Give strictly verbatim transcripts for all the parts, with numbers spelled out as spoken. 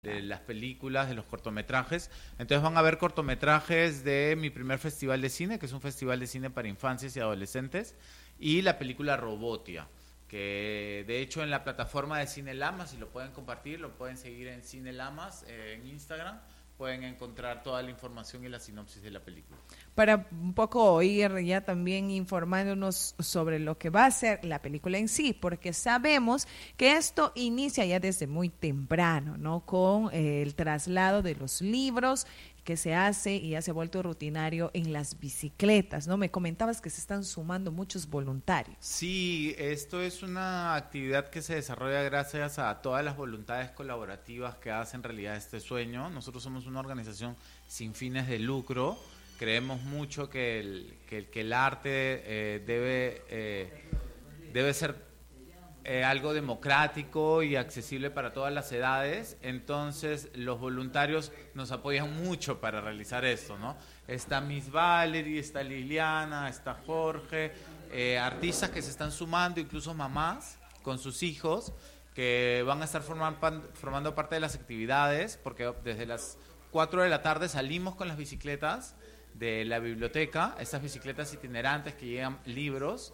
de las películas, de los cortometrajes. Entonces van a ver cortometrajes de mi primer festival de cine, que es un festival de cine para infancias y adolescentes, y la película Robotia, que de hecho en la plataforma de Cine Lamas, si lo pueden compartir, lo pueden seguir en Cine Lamas, eh, en Instagram, pueden encontrar toda la información y la sinopsis de la película. Para un poco ir ya también informándonos sobre lo que va a ser la película en sí, porque sabemos que esto inicia ya desde muy temprano, ¿no? Con eh, el traslado de los libros que se hace y ya se ha vuelto rutinario en las bicicletas, ¿no? Me comentabas que se están sumando muchos voluntarios. Sí, esto es una actividad que se desarrolla gracias a todas las voluntades colaborativas que hacen realidad este sueño. Nosotros somos una organización sin fines de lucro. Creemos mucho que el, que, que el arte eh, debe, eh, debe ser eh, algo democrático y accesible para todas las edades. Entonces los voluntarios nos apoyan mucho para realizar esto, ¿no? Está Miss Valerie, está Liliana, está Jorge, eh, artistas que se están sumando, incluso mamás con sus hijos, que van a estar forman, formando parte de las actividades, porque desde las cuatro de la tarde salimos con las bicicletas de la biblioteca, estas bicicletas itinerantes que llevan libros,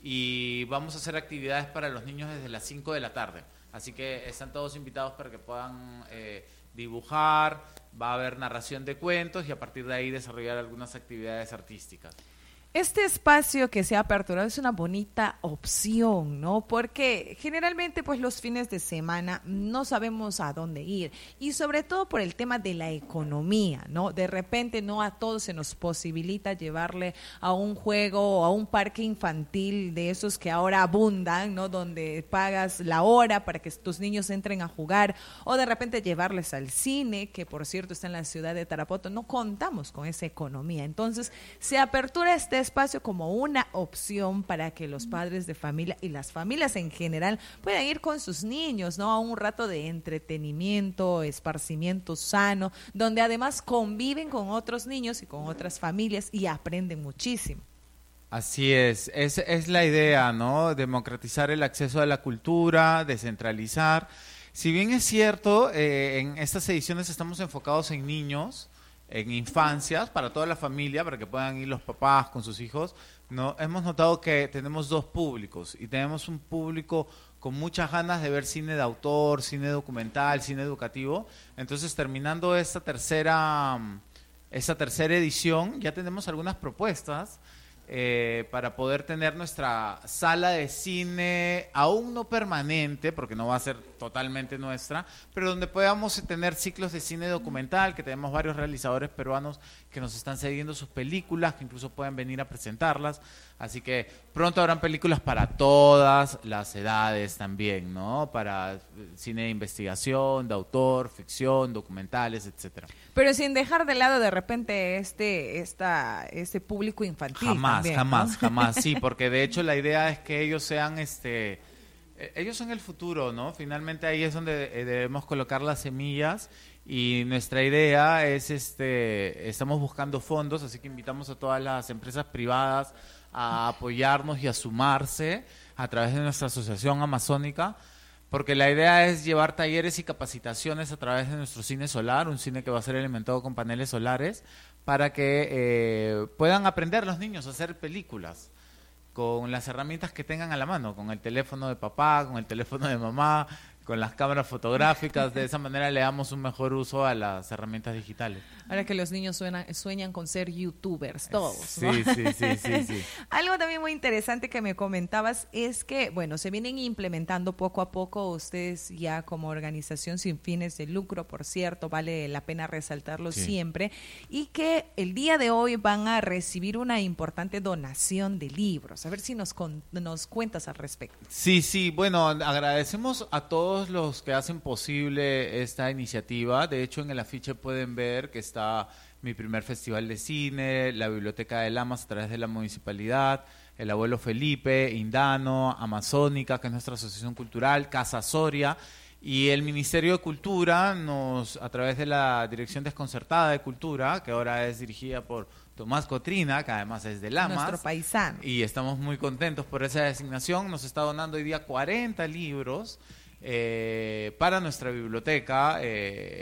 y vamos a hacer actividades para los niños desde las cinco de la tarde. Así que están todos invitados para que puedan eh, dibujar, va a haber narración de cuentos y a partir de ahí desarrollar algunas actividades artísticas. Este espacio que se ha aperturado es una bonita opción, ¿no? Porque generalmente pues los fines de semana no sabemos a dónde ir y sobre todo por el tema de la economía, ¿no? De repente no a todos se nos posibilita llevarle a un juego o a un parque infantil de esos que ahora abundan, ¿no? Donde pagas la hora para que tus niños entren a jugar, o de repente llevarles al cine, que por cierto está en la ciudad de Tarapoto. No contamos con esa economía. Entonces se apertura este espacio como una opción para que los padres de familia y las familias en general puedan ir con sus niños, ¿no? A un rato de entretenimiento, esparcimiento sano, donde además conviven con otros niños y con otras familias y aprenden muchísimo. Así es, es, es la idea, ¿no? Democratizar el acceso a la cultura, descentralizar. Si bien es cierto, eh, en estas ediciones estamos enfocados en niños, en infancias, para toda la familia, para que puedan ir los papás con sus hijos, no, hemos notado que tenemos dos públicos y tenemos un público con muchas ganas de ver cine de autor, cine documental, cine educativo. Entonces, terminando esta tercera, esta tercera edición, ya tenemos algunas propuestas eh, para poder tener nuestra sala de cine, aún no permanente, porque no va a ser totalmente nuestra, pero donde podamos tener ciclos de cine documental, que tenemos varios realizadores peruanos que nos están cediendo sus películas, que incluso pueden venir a presentarlas. Así que pronto habrán películas para todas las edades también, ¿no? Para cine de investigación, de autor, ficción, documentales, etcétera. Pero sin dejar de lado de repente este esta este público infantil. Jamás, también, jamás, ¿no? jamás, sí, porque de hecho la idea es que ellos sean este ellos son el futuro, ¿no? Finalmente ahí es donde debemos colocar las semillas y nuestra idea es, este, estamos buscando fondos, así que invitamos a todas las empresas privadas a apoyarnos y a sumarse a través de nuestra asociación amazónica, porque la idea es llevar talleres y capacitaciones a través de nuestro cine solar, un cine que va a ser alimentado con paneles solares, para que eh, puedan aprender los niños a hacer películas con las herramientas que tengan a la mano, con el teléfono de papá, con el teléfono de mamá, con las cámaras fotográficas. De esa manera le damos un mejor uso a las herramientas digitales. Ahora que los niños suenan, sueñan con ser youtubers, todos, sí, ¿no? Sí, sí, sí, sí. Algo también muy interesante que me comentabas es que, bueno, se vienen implementando poco a poco ustedes ya como organización sin fines de lucro, por cierto, vale la pena resaltarlo sí. siempre, y que el día de hoy van a recibir una importante donación de libros. A ver si nos, con, nos cuentas al respecto. Sí, sí, bueno, agradecemos a todos los que hacen posible esta iniciativa. De hecho, en el afiche pueden ver que está mi primer festival de cine, la Biblioteca de Lamas a través de la municipalidad, el Abuelo Felipe, Indano, Amazónica, que es nuestra asociación cultural, Casa Soria, y el Ministerio de Cultura, nos a través de la Dirección Desconcertada de Cultura, que ahora es dirigida por Tomás Cotrina, que además es de Lamas. Nuestro paisano. Y estamos muy contentos por esa designación. Nos está donando hoy día cuarenta libros. eh, para nuestra biblioteca. Eh,